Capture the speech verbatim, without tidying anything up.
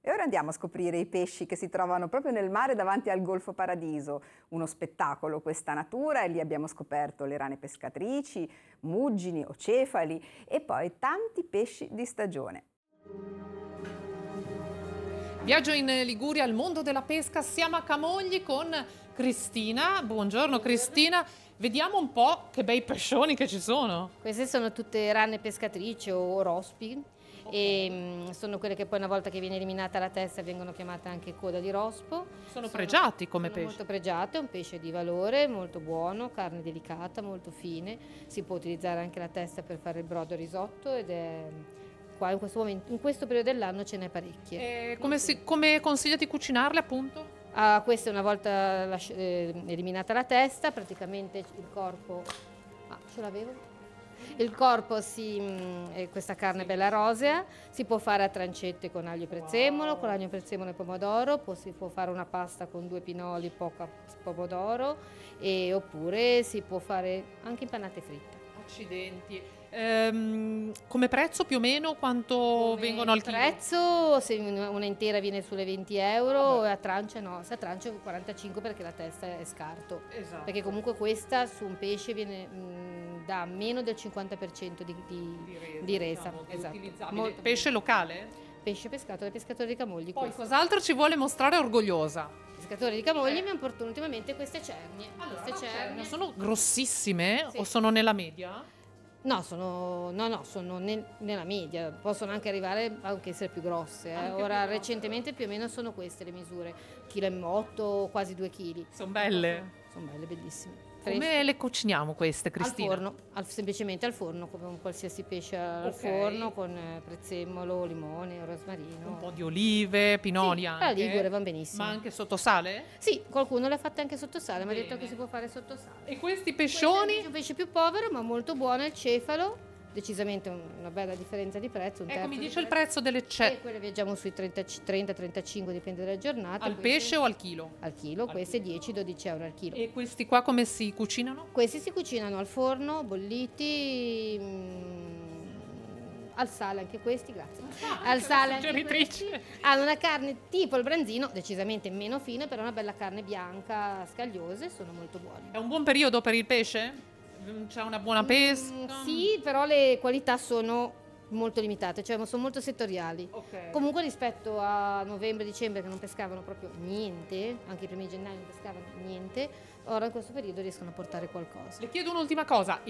E ora andiamo a scoprire i pesci che si trovano proprio nel mare davanti al Golfo Paradiso. Uno spettacolo questa natura, e lì abbiamo scoperto le rane pescatrici, muggini, ocefali e poi tanti pesci di stagione. Viaggio in Liguria al mondo della pesca, siamo a Camogli con Cristina. Buongiorno Cristina, vediamo un po' che bei pescioni che ci sono. Queste sono tutte rane pescatrici o rospi, Okay. e mm, sono quelle che poi una volta che viene eliminata la testa vengono chiamate anche coda di rospo. Sono pregiati come sono pesci. molto pregiate, è un pesce di valore, molto buono, carne delicata, molto fine. Si può utilizzare anche la testa per fare il brodo risotto ed è qua in questo momento, in questo periodo dell'anno ce n'è parecchie. E come, si, come consiglia di cucinarle appunto? Ah, questa una volta lasci- eh, eliminata la testa, praticamente il corpo. Ah, ce l'avevo? Il corpo si, mh, è questa carne bella rosea, si può fare a trancette con aglio e prezzemolo, Wow. con aglio, prezzemolo e pomodoro, poi si può fare una pasta con due pinoli, poca pomodoro, e, oppure si può fare anche impanate fritte. Accidenti. Ehm, come prezzo più o meno quanto Come vengono al chilo? prezzo, se una una intera viene sulle venti euro, Vabbè. e a trancia no, se a trancia quarantacinque perché la testa è scarto. Esatto. Perché comunque questa su un pesce viene mh, da meno del cinquanta per cento di, di, Di resa, di resa, diciamo, che è esatto. utilizzabile. Molto Pesce locale? pesce pescato dai pescatori di Camogli. Poi questo. cos'altro ci vuole mostrare orgogliosa? I pescatori di Camogli Eh. mi hanno portato ultimamente queste cernie. queste cernie. Sono grossissime Sì. o sono nella media? No, sono, no, no, sono nel- nella media, possono anche arrivare anche essere più grosse. eh. Anche più Ora grosse. recentemente più o meno sono queste le misure, chilo e otto, quasi due chili. Sono belle. Sono belle, bellissime. Come Fresche. le cuciniamo queste, Cristina? Al forno, al- semplicemente al forno, come un qualsiasi pesce al Ok. forno, con eh, prezzemolo, limone, rosmarino. Un po' di olive, pinoli Sì, anche. alla Ligure vanno benissimo. Ma anche sotto sale? Sì, qualcuno le ha fatte anche sotto sale, mi ha detto Bene. che si può fare sotto sale. E questi Questo è pescioni? un pesce più povero, ma molto buono, è il cefalo. Decisamente un- una bella differenza di prezzo. Un Ecco, terzo mi di dice il prezzo delle E ce... quelle viaggiamo sui trenta trentacinque, dipende dalle giornate. Al Questi- pesce o al chilo? Al chilo, queste dieci dodici euro al chilo. E questi qua come si cucinano? Questi si cucinano al forno, bolliti, mm, al sale anche questi, grazie. al sale anche suggeritrice. questi. Hanno una carne tipo il branzino, decisamente meno fine, però una bella carne bianca, scagliosa, e sono molto buoni. È un buon periodo per il pesce? C'è una buona pesca? Mm, sì, però le qualità sono molto limitate, cioè sono molto settoriali. Ok. Comunque rispetto a novembre-dicembre che non pescavano proprio niente, anche i primi di gennaio non pescavano niente, ora in questo periodo riescono a portare qualcosa. Le chiedo un'ultima cosa.